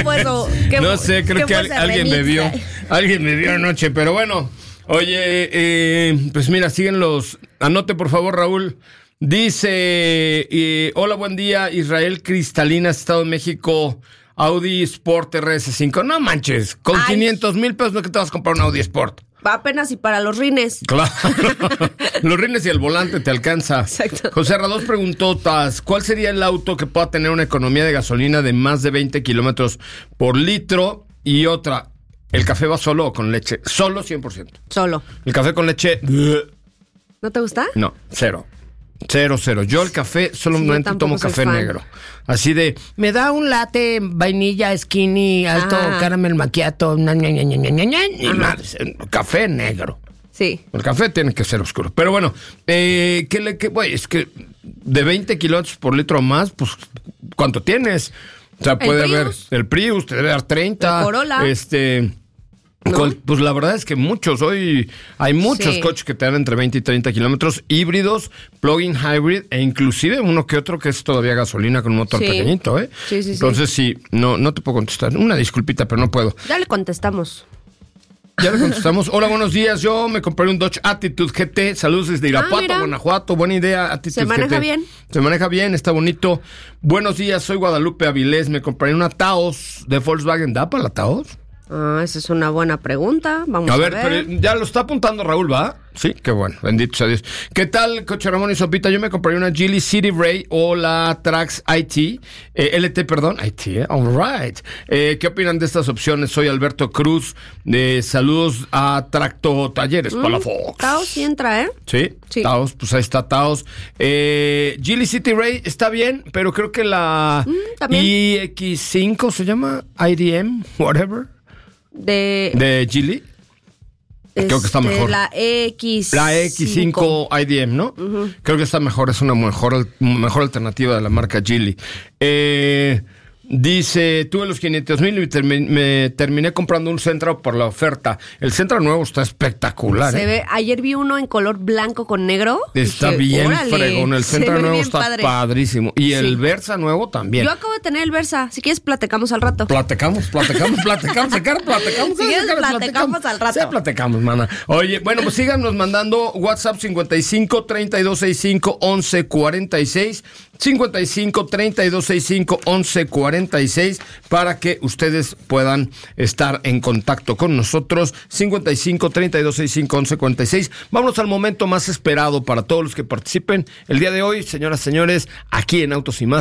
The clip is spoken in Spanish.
fue eso? No sé, creo que alguien bebió anoche, pero bueno. Oye, pues mira, siguen los... Anote, por favor, Raúl. Dice, hola, buen día, Israel Cristalina, Estado de México, Audi Sport RS5. No manches, con 500,000 pesos no que te vas a comprar un Audi Sport. Apenas y para los rines. Claro, los rines y el volante te alcanza. Exacto. José Rados preguntotas, ¿cuál sería el auto que pueda tener una economía de gasolina de más de 20 kilómetros por litro? Y otra, ¿el café va solo o con leche? Solo 100%. Solo. ¿El café con leche? ¿No te gusta? No, cero. Yo el café solamente tomo café negro. Así de, me da un latte, vainilla, skinny, alto, caramel macchiato, café negro. Sí. El café tiene que ser oscuro. Pero bueno, es que de 20 kilómetros por litro o más, pues, ¿cuánto tienes? O sea, puede haber el Prius, te debe dar 30. El Corolla. ¿No? Pues la verdad es que hay muchos coches que te dan entre 20 y 30 kilómetros, híbridos, plug-in hybrid, e inclusive uno que otro que es todavía gasolina con un motor pequeñito, ¿eh? Sí. Entonces no te puedo contestar. Una disculpita, pero no puedo. Ya le contestamos. Hola, buenos días. Yo me compré un Dodge Attitude GT. Saludos desde Irapuato, Guanajuato. Buena idea, Attitude GT. Se maneja bien. Se maneja bien, está bonito. Buenos días, soy Guadalupe Avilés. Me compré una Taos de Volkswagen. ¿Da para la Taos? Esa es una buena pregunta. Vamos a ver. Pero ya lo está apuntando Raúl, ¿va? Sí, qué bueno. Bendito sea Dios. ¿Qué tal, Coche Ramón y Sopita? Yo me compré una Geely City Ray o la Trax LT, all right. ¿Qué opinan de estas opciones? Soy Alberto Cruz. Saludos a Tracto Talleres Palafox. Taos sí entra, ¿eh? Sí. Taos, pues ahí está Taos. Geely City Ray está bien, pero creo que la iX5 se llama IDM, whatever. De Geely. Creo que está mejor. La X5. La X5 IDM, ¿no? Uh-huh. Creo que está mejor, es una mejor alternativa de la marca Geely. Dice, tuve los 500,000 y me terminé comprando un Sentra por la oferta. El Sentra nuevo está espectacular. Ayer vi uno en color blanco con negro. Está bien fregón. El Sentra nuevo está padrísimo. Y el Versa nuevo también. Yo acabo de tener el Versa. Si quieres, platicamos al rato. Platicamos. Si quieres, platicamos al rato. Sí, platicamos, mana. Oye, bueno, pues síganos mandando WhatsApp 55 3265 1146. 55 3265 1146 para que ustedes puedan estar en contacto con nosotros. 55 3265 1146. Vámonos al momento más esperado para todos los que participen el día de hoy, señoras y señores, aquí en Autos y Más.